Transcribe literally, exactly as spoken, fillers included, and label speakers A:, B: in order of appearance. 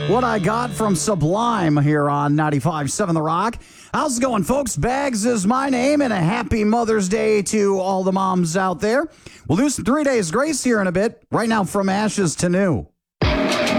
A: What I got from Sublime here on ninety-five point seven The Rock. How's it going, folks? Bags is my name, and a happy Mother's Day to all the moms out there. We'll do some three days grace here in a bit. Right now, from ashes to new.